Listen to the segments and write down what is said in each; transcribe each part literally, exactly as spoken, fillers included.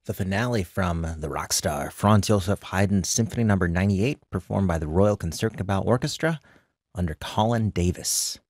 The finale from the rock star Franz Joseph Haydn's Symphony Number ninety-eight, performed by the Royal Concertgebouw Orchestra under Colin Davis.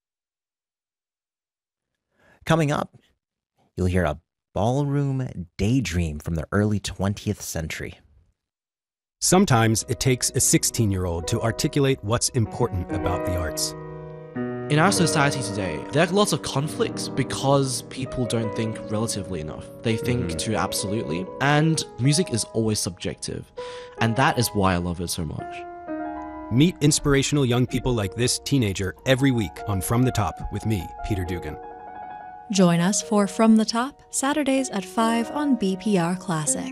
Coming up, you'll hear a ballroom daydream from the early twentieth century. Sometimes it takes a sixteen-year-old to articulate what's important about the arts. In our society today, there are lots of conflicts because people don't think relatively enough. They think mm-hmm. too absolutely, and music is always subjective. And that is why I love it so much. Meet inspirational young people like this teenager every week on From the Top with me, Peter Dugan. Join us for From the Top, Saturdays at five on B P R Classic.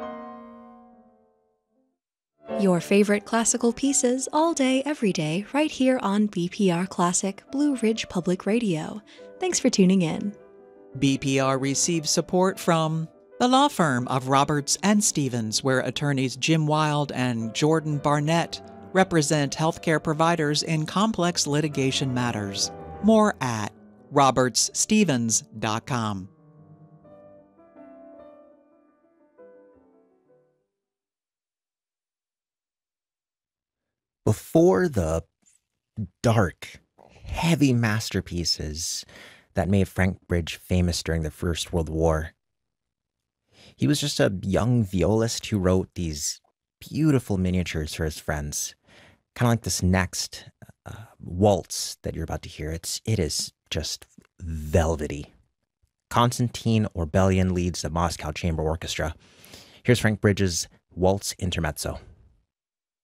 Your favorite classical pieces all day, every day, right here on B P R Classic, Blue Ridge Public Radio. Thanks for tuning in. B P R receives support from the law firm of Roberts and Stevens, where attorneys Jim Wild and Jordan Barnett represent healthcare providers in complex litigation matters. More at roberts stevens dot com. Before the dark, heavy masterpieces that made Frank Bridge famous during the First World War, he was just a young violist who wrote these beautiful miniatures for his friends. Kind of like this next uh, waltz that you're about to hear. It's, it is just velvety. Konstantin Orbelian leads the Moscow Chamber Orchestra. Here's Frank Bridge's Waltz Intermezzo.